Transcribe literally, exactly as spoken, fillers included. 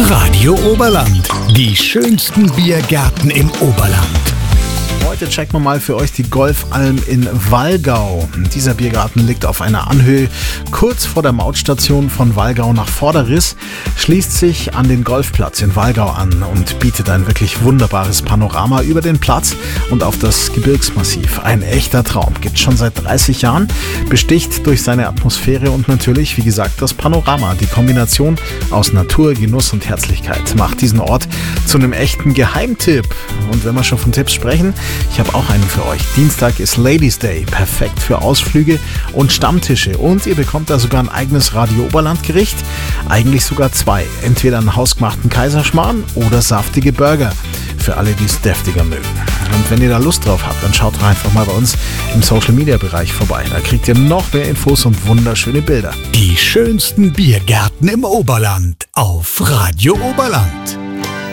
Radio Oberland. Die schönsten Biergärten im Oberland. Heute checken wir mal für euch die Golfalm in Wallgau. Dieser Biergarten liegt auf einer Anhöhe kurz vor der Mautstation von Wallgau nach Vorderriss, schließt sich an den Golfplatz in Wallgau an und bietet ein wirklich wunderbares Panorama über den Platz und auf das Gebirgsmassiv. Ein echter Traum, gibt es schon seit dreißig Jahren, besticht durch seine Atmosphäre und natürlich, wie gesagt, das Panorama. Die Kombination aus Natur, Genuss und Herzlichkeit macht diesen Ort zu einem echten Geheimtipp. Und wenn wir schon von Tipps sprechen, ich habe auch einen für euch. Dienstag ist Ladies Day, perfekt für Ausflüge und Stammtische. Und ihr bekommt da sogar ein eigenes Radio Oberland-Gericht, eigentlich sogar zwei. Entweder einen hausgemachten Kaiserschmarrn oder saftige Burger, für alle, die es deftiger mögen. Und wenn ihr da Lust drauf habt, dann schaut doch einfach mal bei uns im Social-Media-Bereich vorbei. Da kriegt ihr noch mehr Infos und wunderschöne Bilder. Die schönsten Biergärten im Oberland auf Radio Oberland.